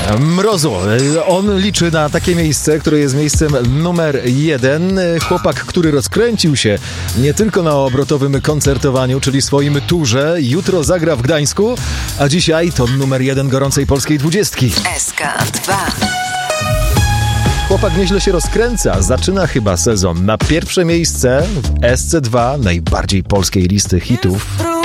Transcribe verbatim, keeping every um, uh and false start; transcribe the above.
Mrozu. On liczy na takie miejsce, które jest miejscem numer jeden. Chłopak, który rozkręcił się nie tylko na obrotowym koncertowaniu, czyli swoim turze. Jutro zagra w Gdańsku, a dzisiaj to numer jeden gorącej polskiej dwudziestki. S K dwa. Chłopak nieźle się rozkręca. Zaczyna chyba sezon na pierwsze miejsce w S C dwa, najbardziej polskiej listy hitów.